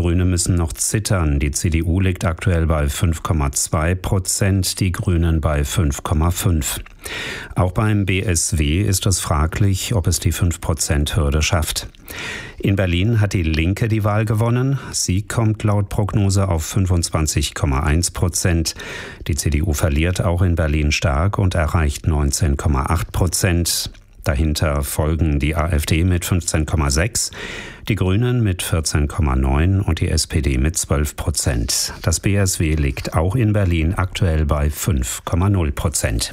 Grüne müssen noch zittern. Die CDU liegt aktuell bei 5,2%, die Grünen bei 5,5%. Auch beim BSW ist es fraglich, ob es die 5%-Hürde schafft. In Berlin hat die Linke die Wahl gewonnen. Sie kommt laut Prognose auf 25,1%. Die CDU verliert auch in Berlin stark und erreicht 19,8%. Dahinter folgen die AfD mit 15,6%, die Grünen mit 14,9% und die SPD mit 12%. Das BSW liegt auch in Berlin aktuell bei 5,0%.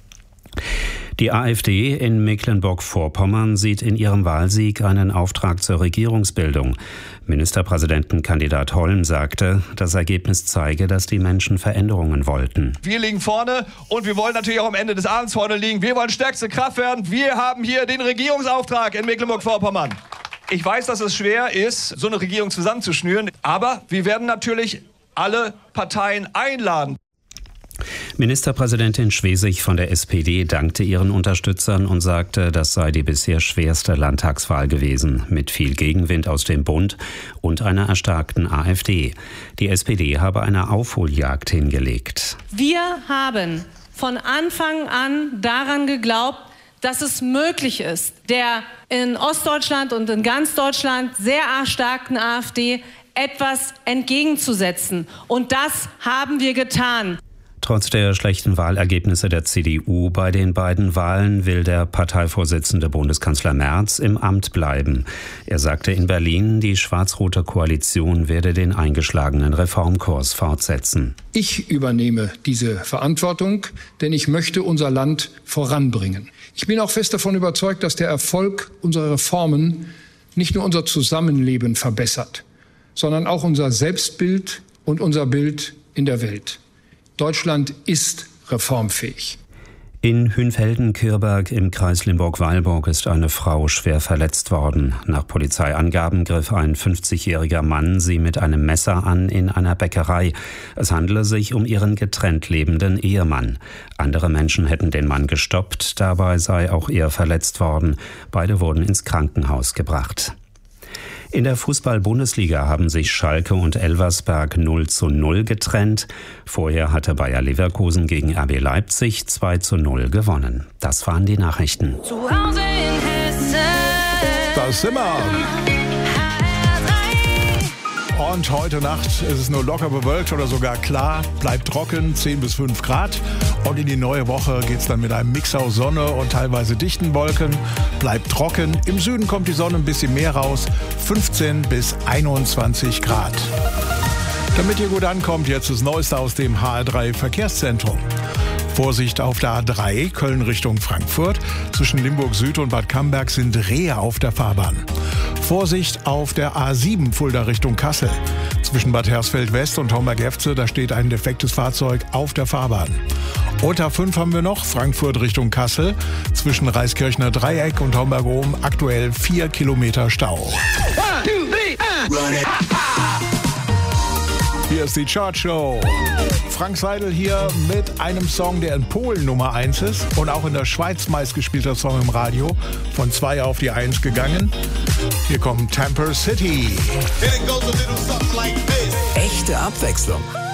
Die AfD in Mecklenburg-Vorpommern sieht in ihrem Wahlsieg einen Auftrag zur Regierungsbildung. Ministerpräsidentenkandidat Holm sagte, das Ergebnis zeige, dass die Menschen Veränderungen wollten. Wir liegen vorne und wir wollen natürlich auch am Ende des Abends vorne liegen. Wir wollen stärkste Kraft werden. Wir haben hier den Regierungsauftrag in Mecklenburg-Vorpommern. Ich weiß, dass es schwer ist, so eine Regierung zusammenzuschnüren, aber wir werden natürlich alle Parteien einladen. Ministerpräsidentin Schwesig von der SPD dankte ihren Unterstützern und sagte, das sei die bisher schwerste Landtagswahl gewesen, mit viel Gegenwind aus dem Bund und einer erstarkten AfD. Die SPD habe eine Aufholjagd hingelegt. Wir haben von Anfang an daran geglaubt, dass es möglich ist, der in Ostdeutschland und in ganz Deutschland sehr erstarkten AfD etwas entgegenzusetzen. Und das haben wir getan. Trotz der schlechten Wahlergebnisse der CDU bei den beiden Wahlen will der Parteivorsitzende Bundeskanzler Merz im Amt bleiben. Er sagte in Berlin, die schwarz-rote Koalition werde den eingeschlagenen Reformkurs fortsetzen. Ich übernehme diese Verantwortung, denn ich möchte unser Land voranbringen. Ich bin auch fest davon überzeugt, dass der Erfolg unserer Reformen nicht nur unser Zusammenleben verbessert, sondern auch unser Selbstbild und unser Bild in der Welt. Deutschland ist reformfähig. In Hünfelden-Kürberg im Kreis Limburg-Weilburg ist eine Frau schwer verletzt worden. Nach Polizeiangaben griff ein 50-jähriger Mann sie mit einem Messer an in einer Bäckerei. Es handele sich um ihren getrennt lebenden Ehemann. Andere Menschen hätten den Mann gestoppt, dabei sei auch er verletzt worden. Beide wurden ins Krankenhaus gebracht. In der Fußball-Bundesliga haben sich Schalke und Elversberg 0:0 getrennt. Vorher hatte Bayer Leverkusen gegen RB Leipzig 2:0 gewonnen. Das waren die Nachrichten. Zu Hause in Hessen. Das sind wir. Und heute Nacht ist es nur locker bewölkt oder sogar klar. Bleibt trocken, 10 bis 5 Grad. Und in die neue Woche geht es dann mit einem Mix aus Sonne und teilweise dichten Wolken. Bleibt trocken. Im Süden kommt die Sonne ein bisschen mehr raus. 15 bis 21 Grad. Damit ihr gut ankommt, jetzt das Neueste aus dem HR3 Verkehrszentrum. Vorsicht auf der A3, Köln Richtung Frankfurt. Zwischen Limburg Süd und Bad Camberg sind Rehe auf der Fahrbahn. Vorsicht auf der A7, Fulda Richtung Kassel. Zwischen Bad Hersfeld West und Homberg-Efze, da steht ein defektes Fahrzeug auf der Fahrbahn. Und A5 haben wir noch, Frankfurt Richtung Kassel. Zwischen Reiskirchner Dreieck und Homberg-Ohm aktuell 4 Kilometer Stau. 1, 2, 3, Hier ist die Chartshow. Frank Seidel hier mit einem Song, der in Polen Nummer 1 ist und auch in der Schweiz meistgespielter Song im Radio. Von 2 auf die 1 gegangen. Hier kommt Tamper City. Echte Abwechslung.